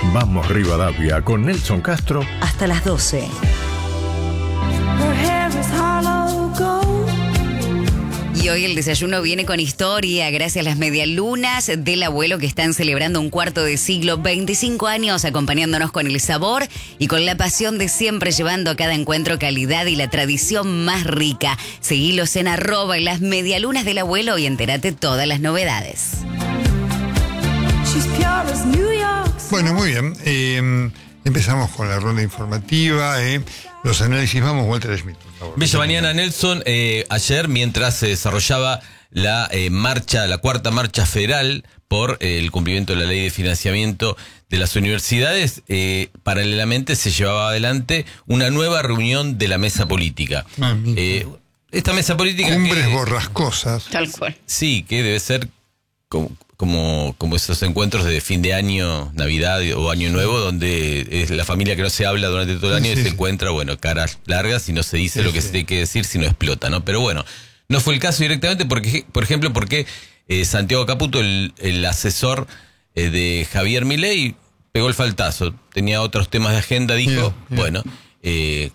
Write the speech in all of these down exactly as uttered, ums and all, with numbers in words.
Vamos Rivadavia con Nelson Castro hasta las doce. Y hoy el desayuno viene con historia, gracias a las medialunas del abuelo que están celebrando un cuarto de siglo, veinticinco años acompañándonos con el sabor y con la pasión de siempre llevando a cada encuentro calidad y la tradición más rica. Seguilos en arroba las medialunas del abuelo y entérate todas las novedades. Bueno, muy bien. Eh, empezamos con la ronda informativa. Eh. Los análisis, vamos, Walter Smith, por favor. Bella mañana, Nelson. Eh, ayer, mientras se desarrollaba la eh, marcha, la cuarta marcha federal por eh, el cumplimiento de la ley de financiamiento de las universidades, eh, paralelamente se llevaba adelante una nueva reunión de la mesa política. Ah, eh, esta mesa política... Cumbres que, borrascosas. Tal cual. Sí, que debe ser como... Como, como esos encuentros de fin de año, Navidad o Año Nuevo, donde es la familia que no se habla durante todo el año sí, y se sí. encuentra, bueno, caras largas y no se dice sí, lo que sí. se tiene que decir, sino explota, ¿no? Pero bueno, no fue el caso directamente, porque, por ejemplo, porque eh, Santiago Caputo, el, el asesor eh, de Javier Milei, pegó el faltazo. Tenía otros temas de agenda, dijo, yeah, yeah. bueno, eh,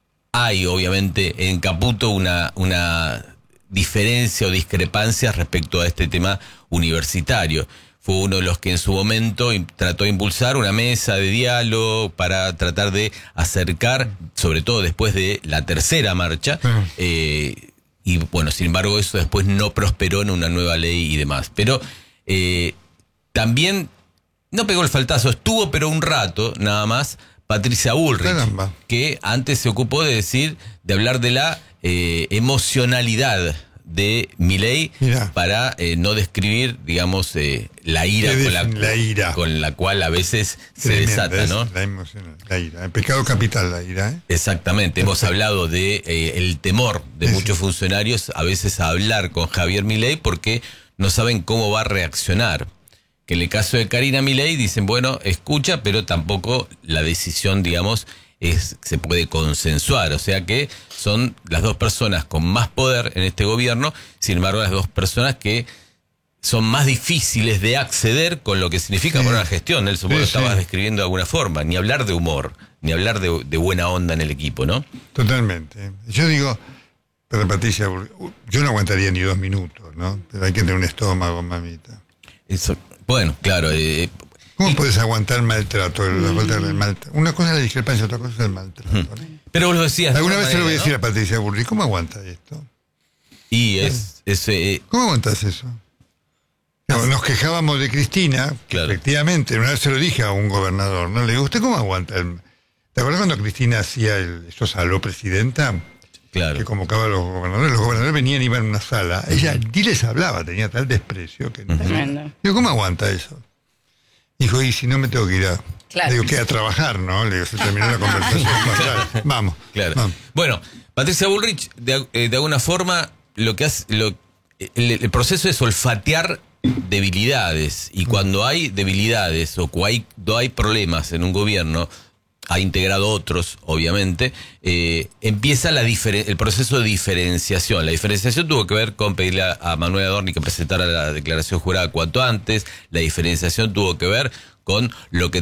hay obviamente en Caputo una... una diferencia o discrepancia respecto a este tema universitario. Fue uno de los que en su momento trató de impulsar una mesa de diálogo para tratar de acercar, sobre todo después de la tercera marcha, uh-huh. eh, y bueno, sin embargo eso después no prosperó en una nueva ley y demás. Pero eh, también no pegó el faltazo, estuvo pero un rato nada más Patricia Bullrich, Caramba. que antes se ocupó de decir, de hablar de la Eh, emocionalidad de Milei para eh, no describir, digamos, eh, la ira con la, la ira con la cual a veces Tremenda, se desata, ¿no? La emoción, la ira, el pecado capital, la ira. ¿eh? Exactamente, Perfecto. Hemos hablado de eh, el temor de sí, muchos sí. funcionarios a veces a hablar con Javier Milei porque no saben cómo va a reaccionar. Que en el caso de Karina Milei dicen, bueno, escucha, pero tampoco la decisión, digamos, es, se puede consensuar, o sea que son las dos personas con más poder en este gobierno, sin embargo las dos personas que son más difíciles de acceder con lo que significa sí. para una gestión. Nelson, vos sí, lo estabas sí. describiendo de alguna forma, ni hablar de humor, ni hablar de, de buena onda en el equipo, ¿no? Totalmente. Yo digo, pero Patricia, yo no aguantaría ni dos minutos, ¿no? Pero hay que tener un estómago, mamita. Eso, bueno, claro, eh, ¿cómo puedes aguantar maltrato? La falta del maltrato? Una cosa es la discrepancia, otra cosa es el maltrato. ¿no? Pero vos lo decías. Alguna vez manera, se lo voy a decir ¿no? a Patricia Bullrich, ¿cómo aguanta esto? Y es... es eh, ¿Cómo aguantas eso? No, nos quejábamos de Cristina, claro. efectivamente, una vez se lo dije a un gobernador, ¿no? Le digo, ¿usted cómo aguanta? El... ¿Te acuerdas cuando Cristina hacía el, eso saló presidenta? Claro. Que convocaba a los gobernadores. Los gobernadores venían y iban a una sala. Ella ni les hablaba, tenía tal desprecio que... Uh-huh. Digo, ¿cómo aguanta eso? Dijo, y si no me tengo que ir a... Claro. Le digo, ¿qué? A trabajar, ¿no? Le digo, se terminó la conversación. Claro. Vamos. Claro. Vamos. Bueno, Patricia Bullrich, de, eh, de alguna forma, lo que hace, lo, el, el proceso es olfatear debilidades. Y cuando hay debilidades o cuando hay, cuando hay problemas en un gobierno, ha integrado otros, obviamente, eh, empieza la diferen- el proceso de diferenciación. La diferenciación tuvo que ver con pedirle a, a Manuel Adorni que presentara la declaración jurada cuanto antes. La diferenciación tuvo que ver con lo que